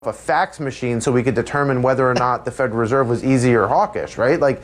a fax machine so we could determine whether or not the Federal Reserve was easy or hawkish, right? Like,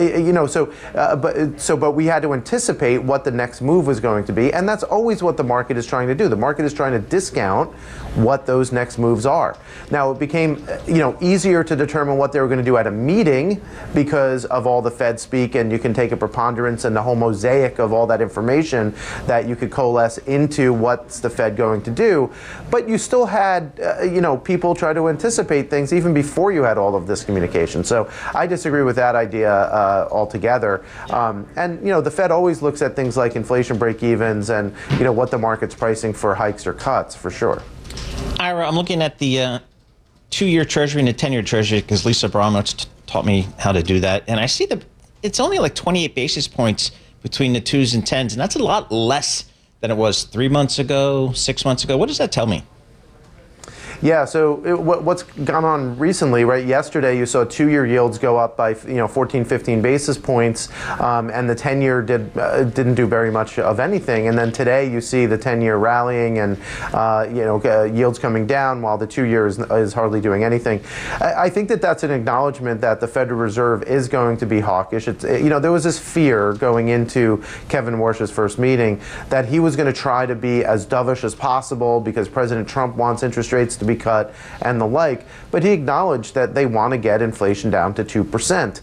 but we had to anticipate what the next move was going to be, and that's always what the market is trying to do. The market is trying to discount what those next moves are. Now, it became, easier to determine what they were going to do at a meeting because of all the Fed speak, and you can take a preponderance and the whole mosaic of all that information that you could coalesce into what's the Fed going to do. But you still had, people try to anticipate things even before you had all of this communication. So I disagree with that idea altogether. The Fed always looks at things like inflation break-evens and what the market's pricing for hikes or cuts, for sure. Ira, I'm looking at the 2-year Treasury and the 10-year Treasury because Lisa Abramovich taught me how to do that, and I see that it's only like 28 basis points between the 2s and 10s, and that's a lot less than it was 3 months ago, 6 months ago. What does that tell me? Yeah, so what's gone on recently, right? Yesterday, you saw 2-year yields go up by 14, 15 basis points, and the 10-year didn't do very much of anything. And then today, you see the 10-year rallying and yields coming down, while the 2-year is hardly doing anything. I think that that's an acknowledgement that the Federal Reserve is going to be hawkish. It's there was this fear going into Kevin Warsh's first meeting that he was going to try to be as dovish as possible because President Trump wants interest rates to be cut and the like, but he acknowledged that they want to get inflation down to 2%.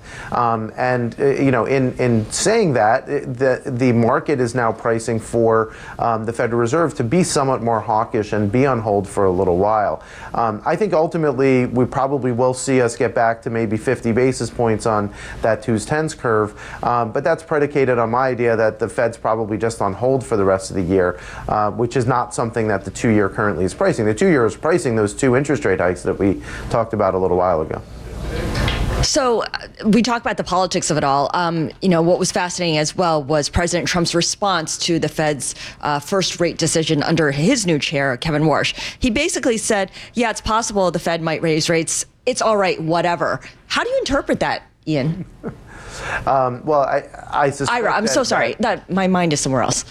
In saying that, the market is now pricing for the Federal Reserve to be somewhat more hawkish and be on hold for a little while. I think ultimately we probably will see us get back to maybe 50 basis points on that 2s, 10s curve, but that's predicated on my idea that the Fed's probably just on hold for the rest of the year, which is not something that the 2-year currently is pricing. The 2-year is pricing those 2 interest rate hikes that we talked about a little while ago. So we talk about the politics of it all. What was fascinating as well was President Trump's response to the Fed's first rate decision under his new chair, Kevin Warsh. He basically said, yeah, it's possible the Fed might raise rates. It's all right, whatever. How do you interpret that, Ian? I suspect Ira, I'm so sorry. My mind is somewhere else.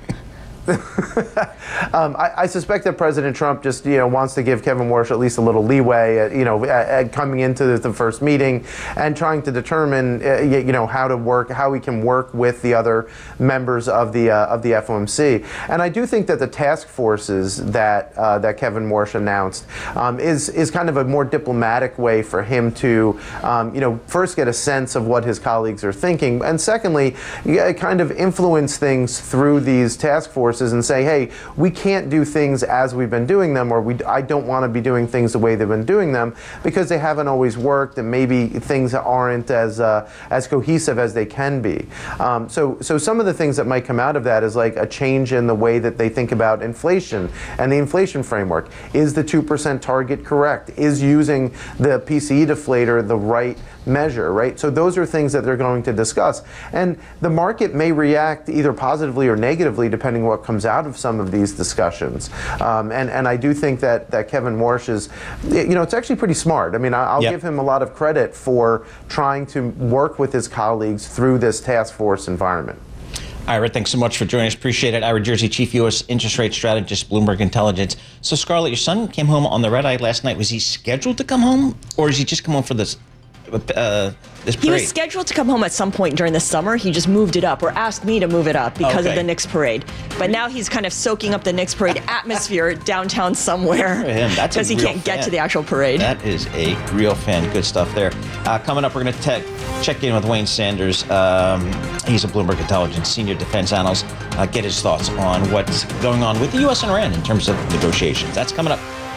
I suspect that President Trump just wants to give Kevin Warsh at least a little leeway at coming into the first meeting and trying to determine how he can work with the other members of the FOMC. And I do think that the task forces that Kevin Warsh announced is kind of a more diplomatic way for him to first get a sense of what his colleagues are thinking, and secondly kind of influence things through these task forces and say, hey, we can't do things as we've been doing them, or I don't want to be doing things the way they've been doing them because they haven't always worked and maybe things aren't as cohesive as they can be. So some of the things that might come out of that is like a change in the way that they think about inflation and the inflation framework. Is the 2% target correct? Is using the PCE deflator the right measure, right? So those are things that they're going to discuss. And the market may react either positively or negatively depending on what comes out of some of these discussions. And I do think that Kevin Warsh is, it's actually pretty smart. I mean, I'll give him a lot of credit for trying to work with his colleagues through this task force environment. Ira, thanks so much for joining us. Appreciate it. Ira Jersey, Chief U.S. Interest Rate Strategist, Bloomberg Intelligence. So, Scarlett, your son came home on the red eye last night. Was he scheduled to come home, or is he just come home for this parade? He was scheduled to come home at some point during the summer. He just moved it up, or asked me to move it up because of the Knicks parade. But now he's kind of soaking up the Knicks parade atmosphere downtown somewhere because he can't get to the actual parade. That is a real fan. Good stuff there. Coming up, we're going to check in with Wayne Sanders. He's a Bloomberg Intelligence senior defense analyst. Get his thoughts on what's going on with the U.S. and Iran in terms of negotiations. That's coming up.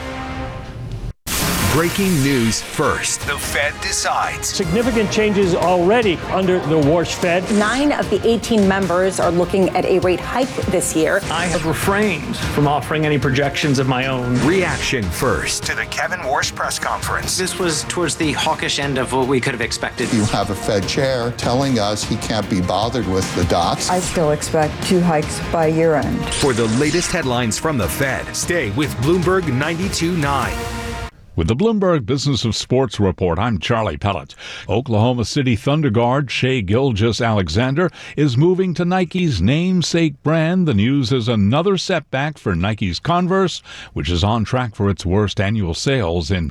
Breaking news first. The Fed decides. Significant changes already under the Warsh Fed. 9 of the 18 members are looking at a rate hike this year. I have refrained from offering any projections of my own. Reaction first to the Kevin Warsh press conference. This was towards the hawkish end of what we could have expected. You have a Fed chair telling us he can't be bothered with the dots. I still expect 2 hikes by year end. For the latest headlines from the Fed, stay with Bloomberg 92.9. With the Bloomberg Business of Sports report, I'm Charlie Pellet. Oklahoma City Thunder guard Shai Gilgeous-Alexander is moving to Nike's namesake brand. The news is another setback for Nike's Converse, which is on track for its worst annual sales in